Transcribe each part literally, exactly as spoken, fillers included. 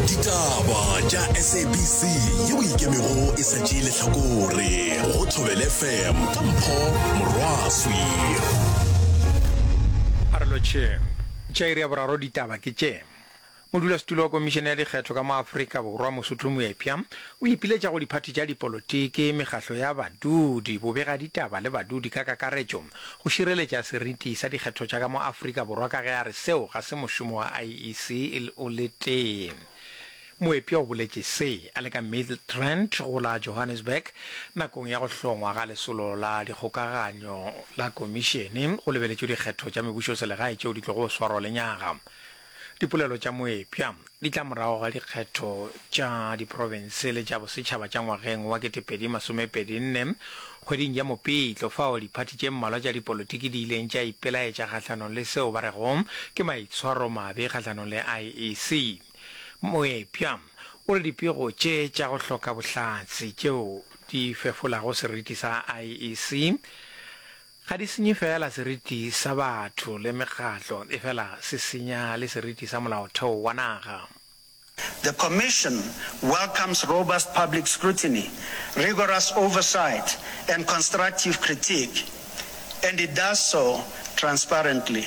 Ditaba tša S A B C yeo ikemego e sa tšeele hlakore go Thobela F M ka Mpho Morwaswi. Arloche tšairi ya boraro ditaba ke tše modulasetulo wa komišene ya dikgetho ka mo Afrika Borwa Mosotho Moepya o ipiletša go diphathi tša dipolotiki mekgahlo ya badudi bobega ditaba le badudi ka kakaretšo go šireletša seriti sa dikgetho tša ka mo Afrika Borwa ka ge a re seo ga se mošomo wa I E C o le teng. Moepya o boletše se a le ka Midrand go la Johannesburg nakong ya go hlongwa ga lesolo la dikgokaganyo la komišene go lebeletšwe dikgetho tša mebušoselegae tšeo di tlogo swarwa lenyaga. Dipolelo tša Moepya di tla morago ga dikgetho tša diprovinse le tša bosetšhaba tša ngwageng wa ketepedi masomepedi nne kgweding ya Mopitlo fao diphathi tše mmalwa tša dipolotiki di ileng tša ipelaetša kgahlanong le seo ba rego ke maitshwaro mabe kgahlanong le I E C. Moepya o re dipego tše tša go hloka bohlatse tšeo di fefolago seriti sa I E C ga di senye fela seriti sa batho le mekgahlo e fela se senya le seriti sa molaotheo wa naga. The Commission welcomes robust public scrutiny, rigorous oversight, and constructive critique, and it does so transparently.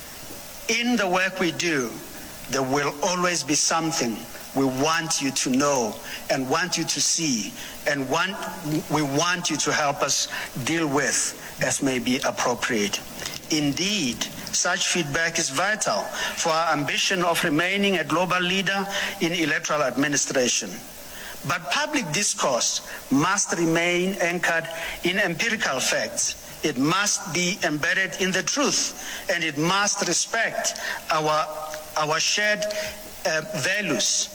In the work we do, there will always be something we want you to know and want you to see, and want, we want you to help us deal with as may be appropriate. Indeed, such feedback is vital for our ambition of remaining a global leader in electoral administration. But public discourse must remain anchored in empirical facts. It must be embedded in the truth, and it must respect our, our shared uh, values.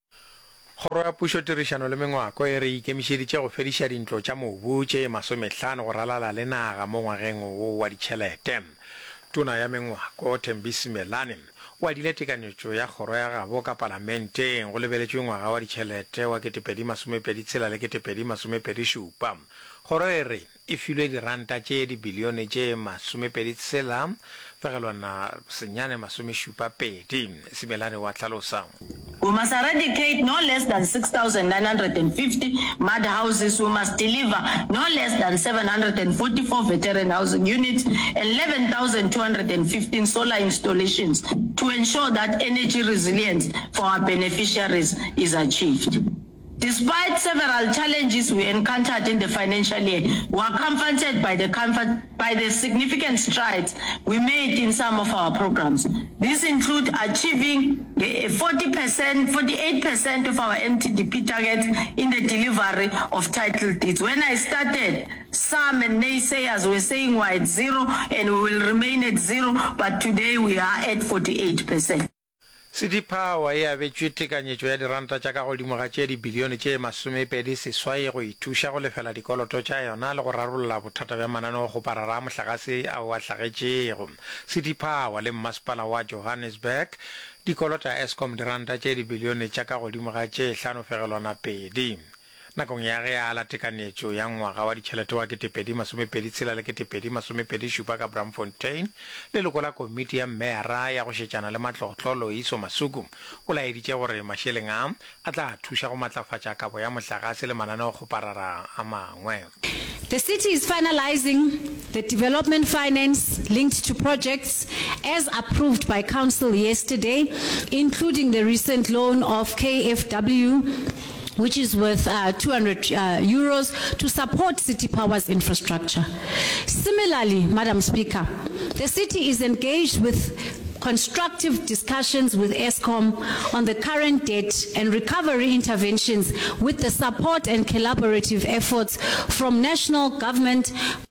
Kgoro ya pušo tirišano le mengwako e re ikemišeditše go fediša dintlo tša mobu tše masomehlano go ralala le naga mo ngwageng wo wa ditšhelete. Tona ya mengwako Thembisi Melane o adile tekanyetšo ya kgoro ya gabo ka palamenteng go lebeletšwe ngwaga wa ditšhelete wa ketepedi masomepedi tshela le ketepedi masomepedi šupa. Kgoro e re e filwe diranta tše dibilione tše masomepedi tshela fegelwana senyane masomešupa pedi. Simelane wa tlhalosa. We must eradicate no less than six thousand nine hundred fifty mud houses. We must deliver no less than seven hundred forty-four veteran housing units and eleven thousand two hundred fifteen solar installations to ensure that energy resilience for our beneficiaries is achieved. Despite several challenges we encountered in the financial year, we are comforted by the comfort, by the significant strides we made in some of our programs. These include achieving forty percent, forty-eight percent of our M T D P targets in the delivery of title deeds. When I started, some naysayers were saying we're at zero and we will remain at zero, but today we are at forty-eight percent. City Power e abetšwe tekanyetšo ya diranta tša ka godimo ga tše dibilione tše masomepedi seswai go ithuša go lefela dikoloto tša yona le go rarolola bothata bja mananeo go parara mohlagase ao a hlagetšego. City Power le mmasepala wa Johannesburg dikolota Eskom diranta tše dibilione tša ka godimo ga tše hlano fegelwana pedi. Nakong ya ge a la tekanyetšo ya ngwaga wa ditšhelete wa ketepedi masomepedi tshela le ketepedi masomepedi šupa ka Braamfontein leloko la komiti ya mmera ya go šetšana le matlotlo Iso Masuku o laeditše gore mašeleng a a tla thuša go matlafatša kabo ya mohlagase le mananeo go parara a mangwe. The city is finalizing the development finance linked to projects as approved by council yesterday, including the recent loan of K F W, which is worth uh, two hundred uh, euros to support City Power's infrastructure. Similarly, Madam Speaker, the city is engaged with constructive discussions with Eskom on the current debt and recovery interventions with the support and collaborative efforts from national government.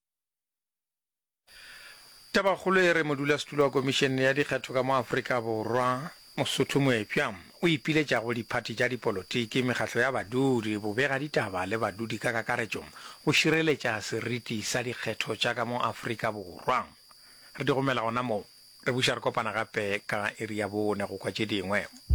Tabakgolo e re modulasetulo wa komišene ya dikgetho ka mo Afrika Borwa Mosotho Moepya o ipiletša go diphathi tša dipolotiki mekgahlo ya badudi bobega ditaba le badudi ka kakaretšo go šireletša seriti sa dikgetho tša ka mo Afrika Borwa. Re di gomela gona mo re buša re kopana gape ka iri ya bone go kwa tše dingwe.